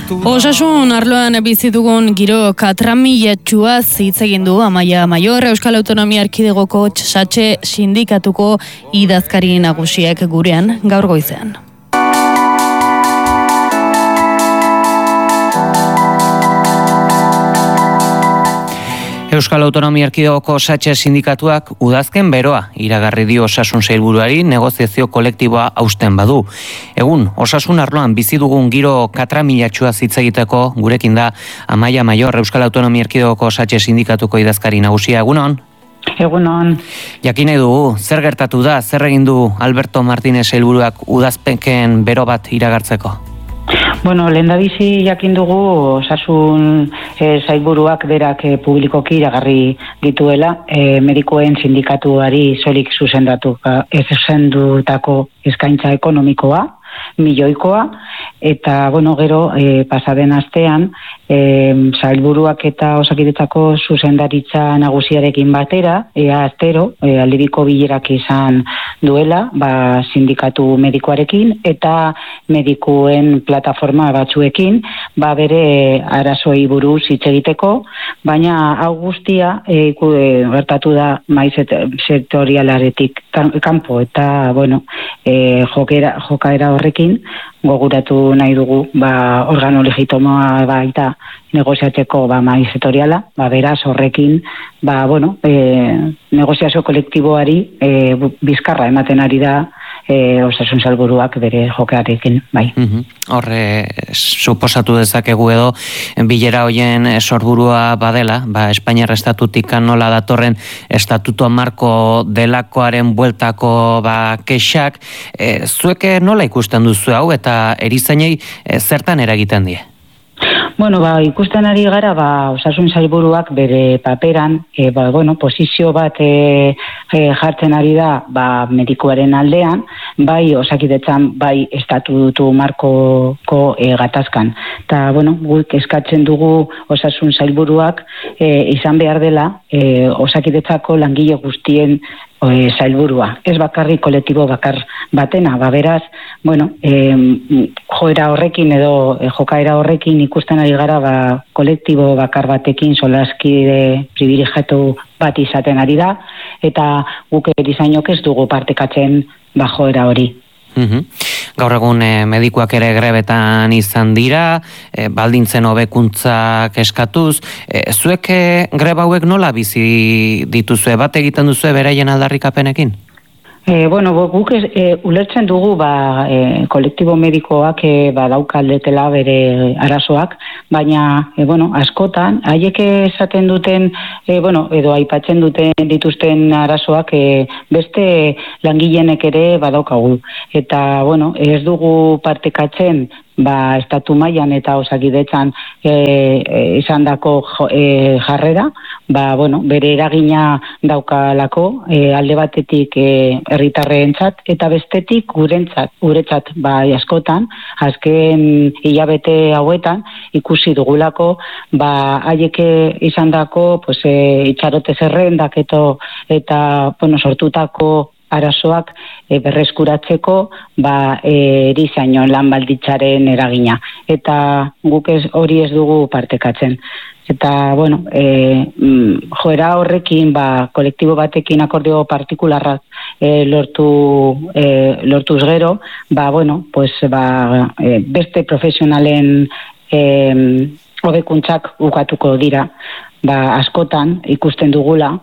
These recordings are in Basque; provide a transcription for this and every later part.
Osasun arloan bizi dugun giro katramiletsuaz hitz egin du Amaia Maior, Euskal Autonomia Erkidegoko Satxe Sindikatuko idazkari nagusiek gurean gaur goizean. Euskal Autonomia Erkidegoko Satxe Sindikatuak udazken beroa iragarri dio osasun sailburuari negoziazio kolektiboa hausten badu. Egun, osasun arloan bizi dugun giro katramilatsuaz hitz egiteko gurekin da Amaia Maior, Euskal Autonomia Erkidegoko Satxe Sindikatuko idazkari nagusia. Egunon? Egunon. Jakin nahi dugu, zer gertatu da, zer egin du Alberto Martínez sailburuak udazpeken bero bat iragartzeko? Bueno, lehendabizi jakin dugu osasun sailburuak berak publikoki iragarri dituela medikuen sindikatuari soilik zuzendutako eskaintza ekonomikoa, milioikoa, eta gero pasaden astean sailburuak eta Osakidetzako zuzendaritza nagusiarekin batera, astero aldebiko bilerak izan duela, sindikatu medikoarekin eta medikuen plataforma batzuekin, bere arazoei buruz hitz egiteko, baina hau guztia gertatu da mai sektorialaretik kanpo, eta jokaera horrekin goguratu nahi dugu organo legitimoa baita negoziatzeko mai sektoriala, beraz horrekin negoziazio kolektiboari bizkarra ematen ari da osasun sailburuak bere jokarekin, bai. Horre, suposatu dezakegu edo bilera hoien sorburua badela, Espainiar estatutik nola datorren estatuto marko delakoaren bueltako kexak, zuek nola ikusten duzu hau eta erizainei zertan eragiten die? Ikusten ari gara, osasun sailburuak bere paperan, posizio bat jartzen ari da, medikuaren aldean, bai Osakidetzan, bai estatutu markoko gatazkan. Eta, guk eskatzen dugu osasun sailburuak izan behar dela Osakidetzako langile guztien sailburua. Ez bakarrik kolektibo bakar batena, beraz, joera horrekin edo jokaera horrekin ikusten ari gara, kolektibo bakar batekin solaskide privilegiatu bat izaten ari da, eta guk erizainok ez dugu partekatzen joera hori. Gaur egun medikuak ere grebetan izan dira, baldintzen hobekuntzak eskatuz. Zuek greba hauek nola bizi dituzue? Bat egiten duzue beraien aldarrikapenekin? Guk ulertzen dugu kolektibo medikoak daukaldetela bere arazoak, baina askotan haiek esaten duten edo aipatzen duten dituzten arazoak beste langileenek ere badaukagu. Eta ez dugu partekatzen estatu mailan eta Osakidetzan izandako jarrera, bere eragina daukalako alde batetik herritarrentzat eta bestetik guretzat askotan, azken hilabete hauetan ikusi dugulako haiek izandako itxarote zerrendak eta sortutako arazoak berreskuratzeko erizainon lan baldintzaren eragina. Eta guk hori ez dugu partekatzen. Eta, joera horrekin, kolektibo batekin akordio partikularrak lortuz gero, beste profesionalen hobekuntzak ukatuko dira. Askotan ikusten dugula,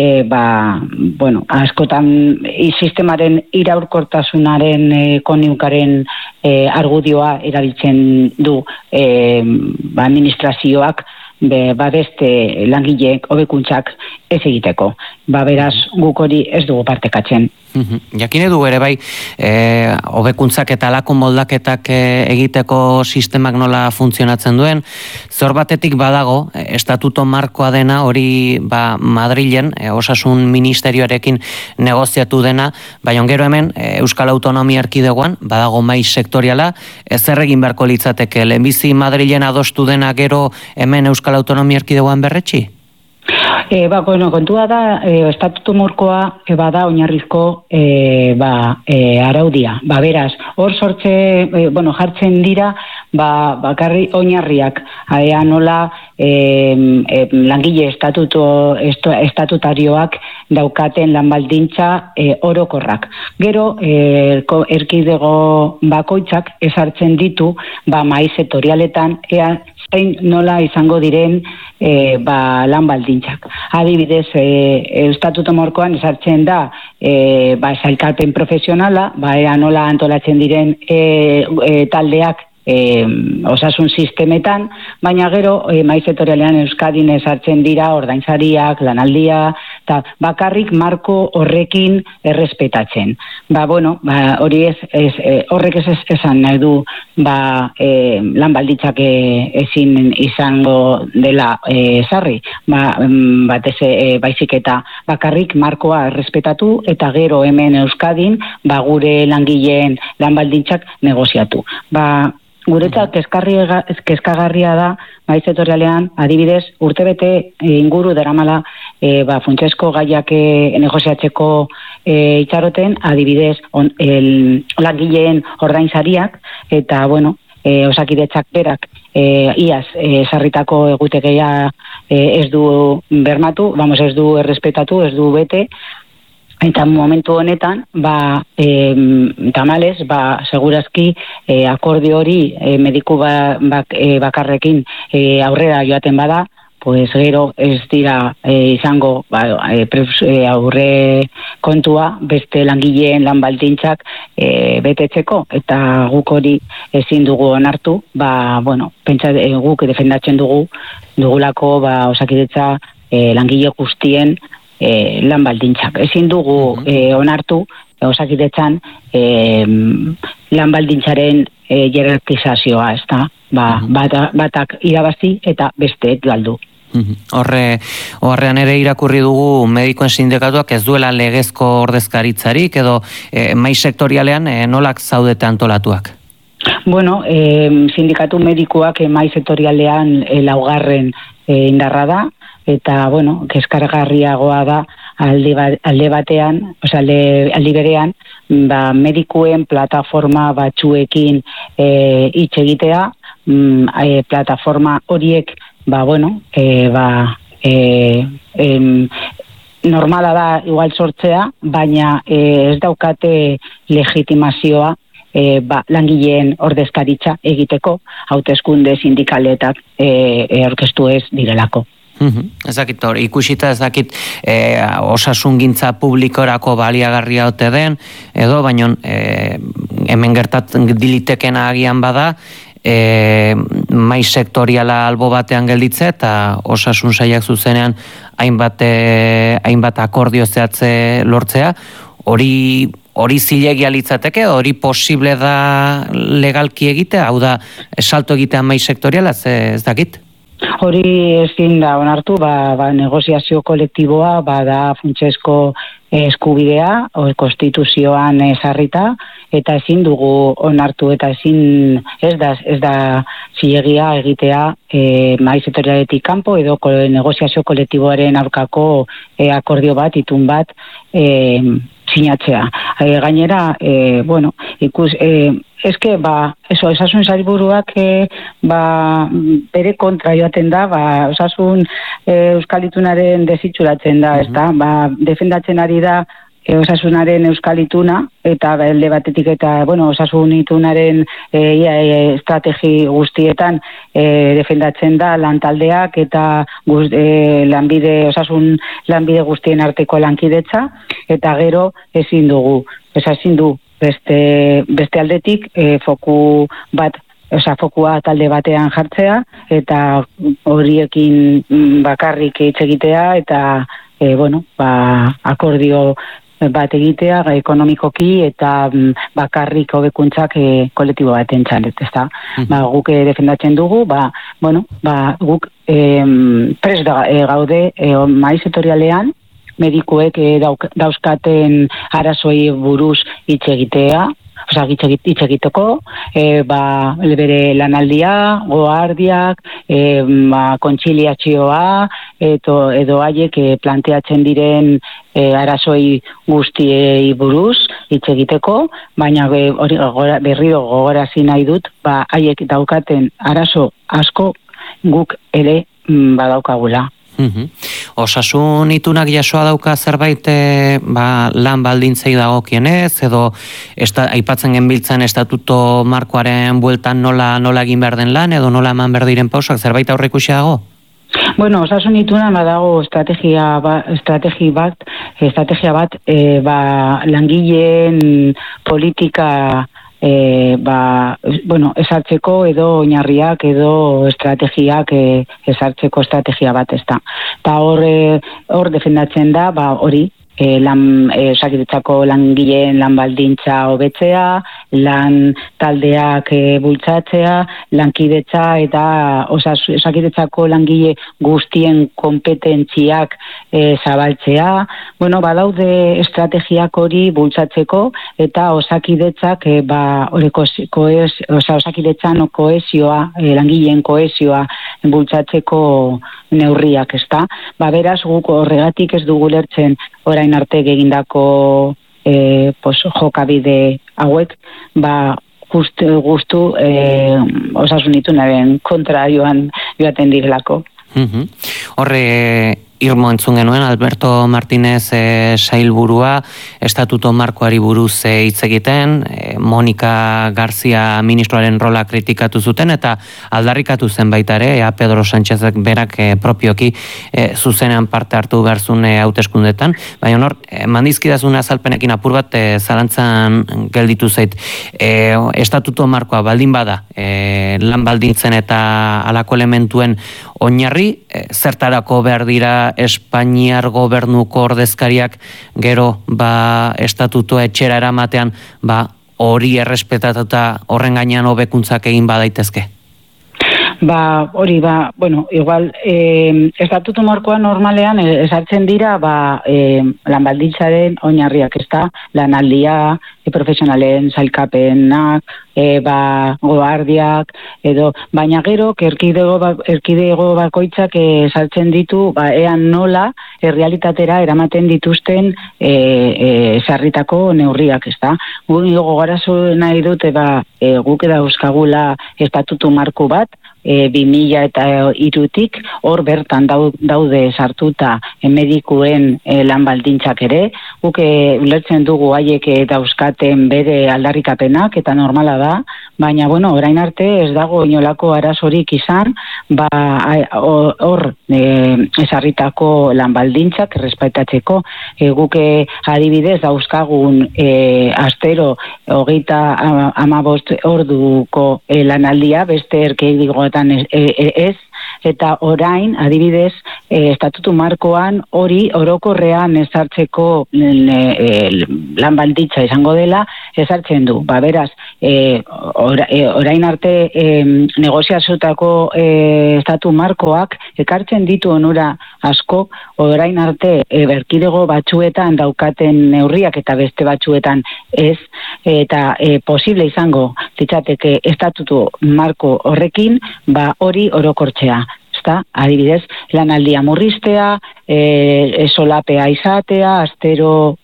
askotan sistemaren iraurkortasunaren koniukaren argudioa erabiltzen du administrazioak beste langileek hobekuntzak ez egiteko. Beraz, guk hori ez dugu partekatzen. Jakine du ere bai, hobekuntzak eta alako moldaketak egiteko sistemak nola funtzionatzen duen, zor batetik badago, estatuto markoa dena hori Madrilen, osasun ministerioarekin negoziatu dena, baina gero hemen Euskal Autonomia Erkidegoan, badago mai sektoriala, zer egin beharko litzateke, lehenbizi Madrilen adostu dena gero hemen Euskal Autonomia Erkidegoan berretsi? Kontua da, estatutu markoa bada oinarrizko araudia. Beraz, hor jartzen dira, bakarri oinarriak, nola langile estatutarioak daukaten lanbaldintza orokorrak. Gero, erkidego bakoitzak ezartzen ditu, mahai sektorialetan, zein nola izango diren lan baldintzak. Adibidez, estatuto markoan ezartzen da sailkapen profesionala, nola antolatzen diren taldeak osasun sistemetan, baina gero mahai sektorialean Euskadin ezartzen dira ordainsariak, lanaldia, eta bakarrik marko horrekin errespetatzen. Hori horrek ez esan nahi du lan baldintzak ezin izango dela sarri, baizik eta bakarrik markoa errespetatu eta gero hemen Euskadin gure langileen lan baldintzak negoziatu. Guretzat kezkagarria da, mahai sektorialean, adibidez, urtebete inguru daramala funtsezko gaiak negoziatzeko itxaroten, adibidez, langileen ordainsariak, eta, Osakidetzak berak iaz sarritako egutegia ez du bermatu, ez du errespetatu, ez du bete, eta momentu honetan, tamalez, segurazki akordio hori mediku bakarrekin aurrera joaten bada, gero ez dira izango aurre kontua beste langileen lan baldintzak betetzeko, eta guk hori ezin dugu onartu, guk defendatzen dugulako Osakidetza langile guztien lan baldintzak. Ezin dugu onartu Osakidetzan lan baldintzaren jerarkizazioa, ez da? Batak irabazi eta besteek galdu. Horrean ere irakurri dugu medikoen sindikatuak ez duela legezko ordezkaritzarik edo mahai sektorialean nolak zaudete antolatuak? Sindikatu medikuak mahai sektorialean laugarren indarra da, eta, kezkargarriagoa da alde berean, medikuen plataforma batzuekin hitz egitea, plataforma horiek, normala da igual sortzea, baina ez daukate legitimazioa langileen ordezkaritza egiteko, hauteskunde sindikaletak aurkeztu ez direlako. Ezakit hori, ikusita ezakit osasungintza publikorako baliagarria ote den, edo baino hemen gertatzen dilitekena agian bada, mahai sektoriala albo batean gelditze eta osasun sailak zuzenean hainbat akordio zehatze lortzea, hori zilegia litzateke, hori posible da legalki egitea, hau da, salto egitea mahai sektoriala, ez dakit? Hori ezin da onartu, negoziazio kolektiboa, da funtsezko eskubidea, konstituzioan ezarrita, eta ezin dugu onartu, eta ez da zilegia egitea mahai sektorialetik kanpo, edo negoziazio kolektiboaren aurkako akordio bat, itun bat, sinatzea. Gainera, osasun sailburuak bere kontra joaten da, osasun euskalitunaren desitxuratzen da, ezta? Defendatzen ari da osasunaren euskalituna, eta alde batetik eta, osasun itunaren estrategi guztietan defendatzen da lantaldeak eta osasun lanbide guztien arteko lankidetza, eta gero ezin du beste aldetik fokua talde batean jartzea, eta horiekin bakarrik hitz egitea, eta akordio bat egitea ekonomikoki eta bakarrik hobekuntzak kolektibo baten txalet, ezta? Guk defendatzen dugu, guk prest gaude mahai sektorialean, medikuek dauzkaten arazoi buruz hitz egitea, hitz egiteko, bere lanaldia, goardiak, kontziliazioa, edo haiek planteatzen diren arazoi guztiei buruz hitz egiteko, baina berriro gogorazi nahi dut, haiek daukaten arazo asko guk ere badaukagula. Osasun itunak jasoa dauka zerbait lan baldintzei dagokienez, edo aipatzen genbiltzen estatuto markoaren bueltan nola egin behar den lan, edo nola eman behar diren pausak, zerbait aurreikusi dago? Bueno, osasun itunan badago estrategia bat langileen politika esartzeko edo oinarriak edo estrategiak esartzeko estrategia bat ez da. Eta hor defendatzen da, hori, osakidetzako langileen lan baldintza hobetzea, lan taldeak bultzatzea, lankidetza eta osakidetzako langile guztien kompetentziak zabaltzea. Bueno, badaude estrategiak hori bultzatzeko eta osakidetzak osakidetzan kohesioa, langileen kohesioa bultzatzeko neurriak, ezta? Beraz, guk horregatik ez dugu lertzen orain arte egindako jokabide hauek, gustu osasun itunaren kontra joaten direlako. Horre irmo entzun genuen, Alberto Martínez sailburua, estatuto markoari buruz hitz egiten, Monika Garzia ministroaren rola kritikatu zuten, eta aldarrikatu zen baita ere, Pedro Sánchezek berak propioki zuzenean parte hartu beharzun hauteskundetan, baina hor, mandizkidazun azalpenekin apur bat zalantzan gelditu zait. Estatuto markoa baldin bada, lan baldintzen eta alako elementuen oinarri, zertarako behar dira Espainiar gobernuko ordezkariak gero estatutoa etxera eramatean hori errespetatuta horren gainean hobekuntzak egin badaitezke? Igual, estatuto markoa normalean esartzen dira lan baldintzaren oinarriak, ezta, lanaldia, profesionalen sailkapenak, goardiak, baina gero, erkidego bakoitzak esartzen ditu, ean nola errealitatera eramaten dituzten sarritako neurriak, ezta. Gogarazu nahi dute, guk dauzkagula estatutu marko bat, 2003tik, hor bertan daude sartuta medikuen lan baldintzak ere, guk ulertzen dugu haiek dauzkaten bere aldarrikapenak, eta normala da, baina, orain arte ez dago inolako arazorik izan, hor esarritako lan baldintzak respetatzeko, guk adibidez dauzkagun astero 35 orduko lanaldia, beste erkidegoetan ez, eta orain, adibidez, estatutu markoan hori orokorrean ezartzeko lan baldintza izango dela, ezartzen du. Beraz, orain arte negoziazutako estatu markoak ekartzen ditu onura asko, orain arte erkidego batzuetan daukaten neurriak eta beste batzuetan ez, eta posible izango zitzateke estatutu marko horrekin, hori orokortzea. Adibidez, lanaldia murriztea, solapea izatea, astero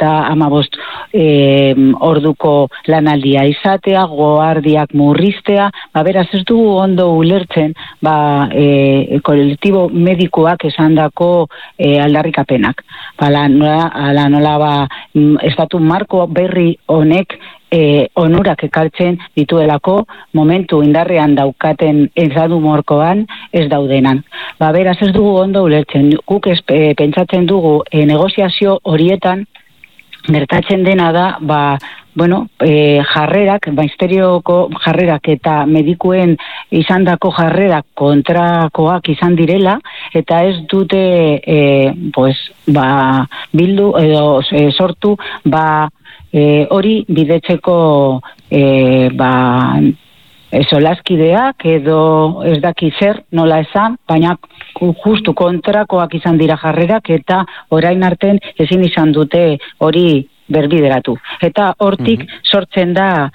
35 orduko lanaldia izatea, goardiak murriztea, beraz ez dugu ondo ulertzen, kolektibo medikuak esandako aldarrikapenak. Nola estatu marko berri honek onurak ekartzen dituelako momentu indarrean daukaten estatu markoan ez daudenan. Beraz ez dugu ondo ulertzen. Guk pentsatzen dugu negoziazio horietan gertatzen dena da, jarrerak, ministerioko jarrerak eta medikuen izandako jarrerak kontrakoak izan direla, eta ez dute bildu edo sortu hori bidetzeko solaskideak edo ez daki zer nola esan, baina justu kontrakoak izan dira jarrerak eta orain arten ezin izan dute hori berbideratu. Eta hortik sortzen da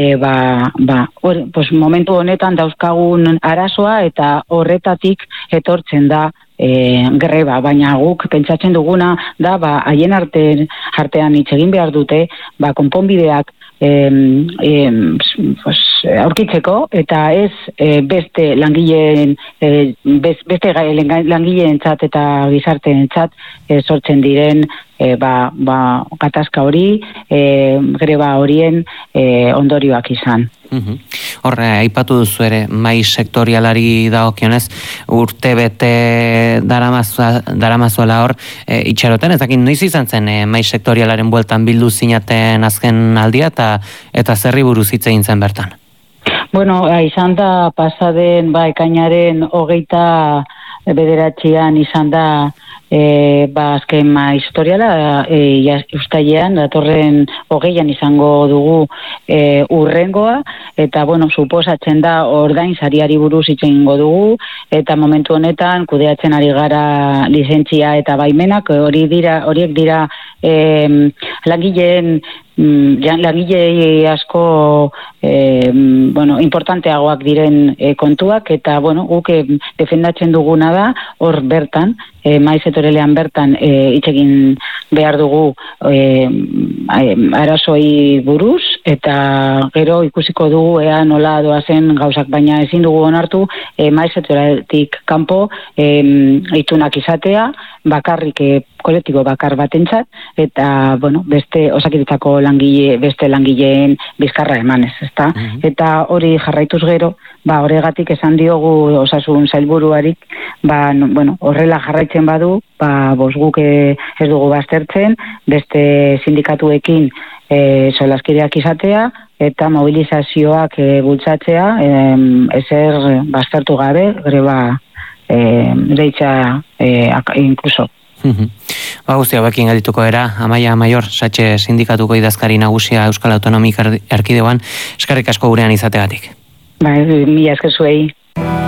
momentu honetan dauzkagun arazoa eta horretatik etortzen da greba, baina guk pentsatzen duguna da haien artean hitz egin behar dute konponbideak aurkitzeko eta ez beste langileentzat eta gizarteentzat sortzen diren gatazka hori, greba horien ondorioak izan. Horre, aipatu duzu ere, mai sektorialari dagokionez, urte bete daramazuela hor, itxaroten, ez dakit noiz izan zen mai sektorialaren bueltan bildu zinaten azken aldia eta zerri buruz hitz egin zen bertan? Bueno, izan da pasaden ekainaren 29 izan da azken mai sektoriala, ustailean, datorren 20 izango dugu urrengoa, eta, suposatzen da ordain sariari buruz hitz egingo dugu, eta momentu honetan kudeatzen ari gara lizentzia eta baimenak, horiek dira langile asko importanteagoak diren kontuak, eta guk defendatzen duguna da hor bertan, mai sektorialean bertan hitz egin behar dugu arazoi buruz, eta gero ikusiko dugu ea nola doazen gauzak, baina ezin dugu onartu mai sektorialetik kanpo itunak izatea, bakarrik kolektibo bakar batentzat, eta beste Osakidetzako beste langileen bizkarra emanez, ezta? Eta hori jarraituz gero, horregatik esan diogu Osasun Sailburuarik, horrela jarraitzen badu, guk ez dugu baztertzen, beste sindikatuekin solaskideak izatea, eta mobilizazioak bultzatzea, ezer baztertu gabe, greba deitza inkluso. Guzti hauekin geldituko era, Amaia Maior, Satxe sindikatuko idazkari nagusia Euskal Autonomia Erkidegoan, eskerrik asko gurean izategatik. Mila esker zuei.